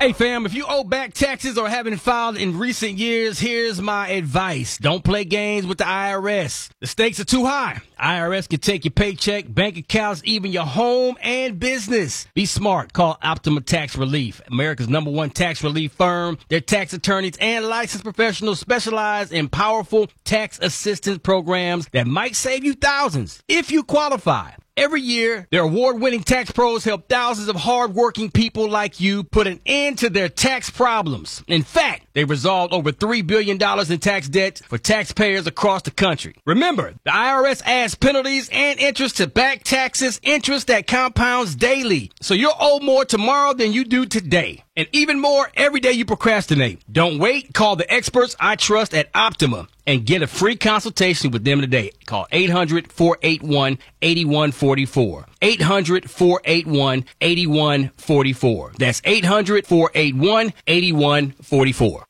Hey fam, if you owe back taxes or haven't filed in recent years, here's my advice. Don't play games with the IRS. The stakes are too high. IRS can take your paycheck, bank accounts, even your home and business. Be smart. Call Optima Tax Relief, America's #1 tax relief firm. Their tax attorneys and licensed professionals specialize in powerful tax assistance programs that might save you thousands if you qualify. Every year, their award-winning tax pros help thousands of hard-working people like you put an end to their tax problems. In fact, they resolved over $3 billion in tax debt for taxpayers across the country. Remember, the IRS adds penalties and interest to back taxes, interest that compounds daily. So you'll owe more tomorrow than you do today. And even more every day you procrastinate. Don't wait. Call the experts I trust at Optima and get a free consultation with them today. Call 800-481-8144. 800-481-8144. That's 800-481-8144.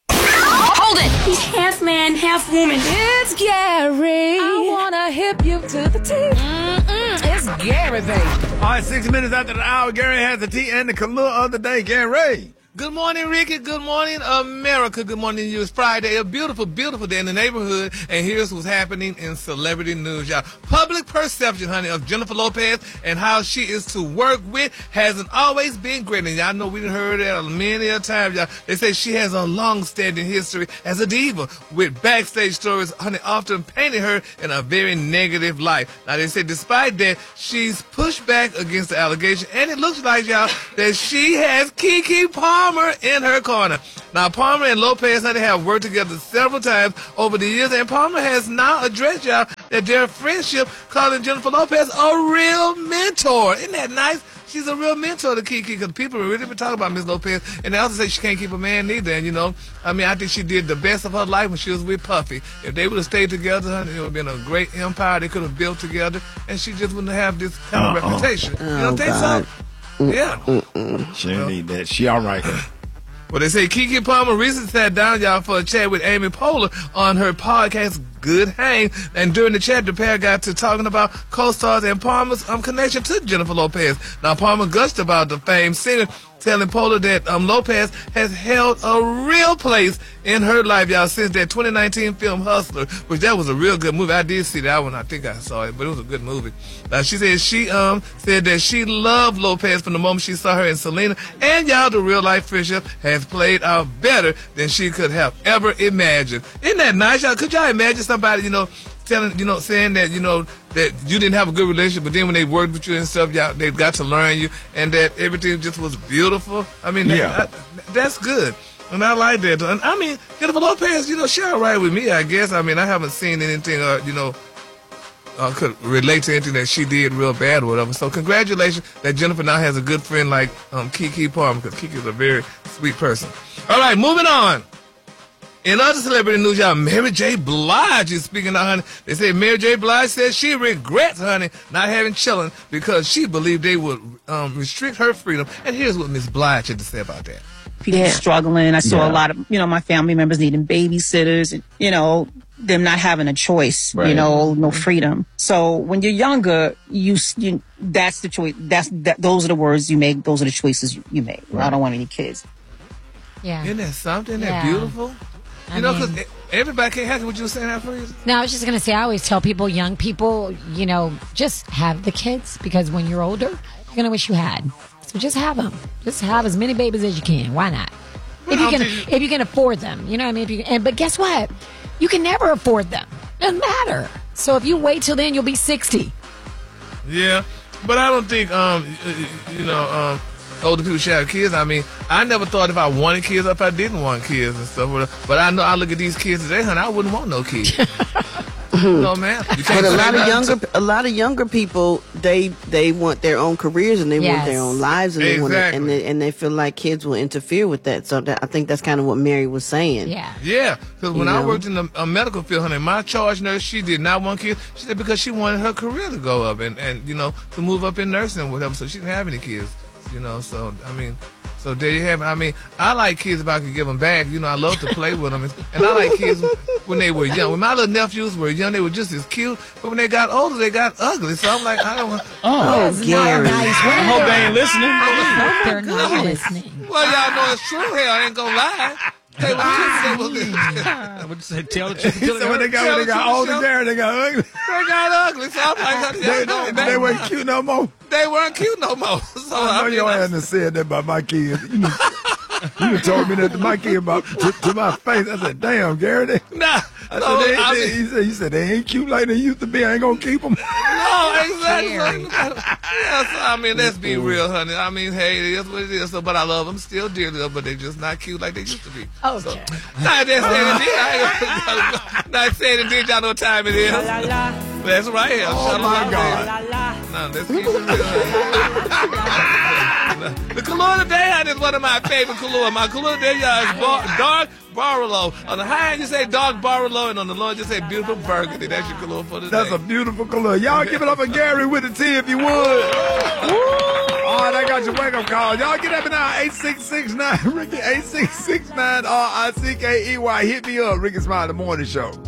Hold it! He's half man, half woman. It's Gary. I wanna hip you to the T. It's Gary, baby. All right, 6 minutes after the hour, Gary has the tea and the color of the day. Gary. Good morning, Ricky. Good morning, America. Good morning to you. It's Friday, a beautiful, beautiful day in the neighborhood. And here's what's happening in celebrity news, y'all. Public perception, honey, of Jennifer Lopez and how she is to work with hasn't always been great. And y'all know we done heard that many a times, y'all. They say she has a long-standing history as a diva with backstage stories, honey, often painting her in a very negative light. Now, they say despite that, she's pushed back against the allegation. And it looks like, y'all, that she has Keke Palmer in her corner. Now, Palmer and Lopez, honey, have worked together several times over the years, and Palmer has now addressed, y'all, that their friendship, calling Jennifer Lopez a real mentor. Isn't that nice? She's a real mentor to Keke, because people really been talking about Miss Lopez, and they also say she can't keep a man neither. And, you know, I mean, I think she did the best of her life when she was with Puffy. If they would have stayed together, honey, it would have been a great empire they could have built together, and she just wouldn't have this kind of reputation. You don't think so? Yeah. She didn't need that. She all right. Well, they say Keke Palmer recently sat down, y'all, for a chat with Amy Poehler on her podcast, Good Hang. And during the chat, the pair got to talking about co-stars and Palmer's connection to Jennifer Lopez. Now, Palmer gushed about the famed singer, telling Poehler that Lopez has held a real place in her life, y'all, since that 2019 film Hustler, which that was a real good movie. I did see that one. I think I saw it, but it was a good movie. She said said that she loved Lopez from the moment she saw her in Selena, and y'all, the real life friendship has played out better than she could have ever imagined. Isn't that nice, y'all? Could y'all imagine somebody, saying that, that you didn't have a good relationship, but then when they worked with you and stuff, y'all, they got to learn you, and that everything just was beautiful? I mean, that's good. And I like that. And I mean, Jennifer Lopez, she all right with me, I guess. I mean, I haven't seen anything, could relate to anything that she did real bad or whatever. So congratulations that Jennifer now has a good friend like Keke Palmer, because Keke is a very sweet person. All right, moving on. In other celebrity news, y'all, Mary J. Blige is speaking out, honey. They say Mary J. Blige says she regrets, honey, not having children because she believed they would restrict her freedom. And here's what Miss Blige had to say about that. People struggling. I saw a lot of, my family members needing babysitters and, them not having a choice, right. No freedom. So when you're younger, that's the choice. Those are the words you make. Those are the choices you make. Right. I don't want any kids. Yeah. Isn't that something? Isn't that beautiful? Because everybody can't have what you were saying afterwards. No, I was just going to say, I always tell people, young people, just have the kids, because when you're older, you're going to wish you had. So just have them. Just have as many babies as you can. Why not? If you can afford them, you know what I mean? But guess what? You can never afford them. Doesn't matter. So if you wait till then, you'll be 60. Yeah, but I don't think, older people should have kids. I mean, I never thought if I wanted kids or if I didn't want kids and stuff. But I know I look at these kids today, honey, I wouldn't want no kids. No, man. But a lot of younger people, they want their own careers and they want their own lives, and they want and they feel like kids will interfere with that. So I think that's kind of what Mary was saying. Yeah. Because when I worked in the medical field, honey, my charge nurse, she did not want kids. She said because she wanted her career to go up and to move up in nursing and whatever. So she didn't have any kids. So I mean. So there you have it. I mean, I like kids if I could give them back. I love to play with them. And I like kids when they were young. When my little nephews were young, they were just as cute. But when they got older, they got ugly. So I'm like, I don't want. Oh, Gary. I hope they ain't listening. They're not listening. Well, y'all know it's true. Hell, I ain't gonna lie. They were What you say? Tell the truth. He said when they got older, Gary, they got ugly. They got ugly. So I'm like, They weren't cute no more. They weren't cute no more. So I know your ass done said that about my kids. You told me that to my kid about to my face. I said, "Damn, Gary." Nah, he said they ain't cute like they used to be. I ain't gonna keep them. No, exactly. Yes, I mean, let's be real, honey. I mean, hey, it is what it is. So, but I love them still dearly, but they just not cute like they used to be. Okay. So, not saying it did. Y'all know what time it is. That's right here. Oh my God. No, let's keep it real. The Kahlua today is one of my favorite Kahlua. My Kahlua today is dark Barolo. On the high end, you say dark Barolo, and on the low end, you say beautiful burgundy. That's your Kahlua for today. That's a beautiful Kahlua. Y'all give it up for Gary with the T if you would. All right, I got your wake-up call. Y'all get up now, 8669 Ricky, 8669 RICKEY. Hit me up, Ricky Smiley, The Morning Show.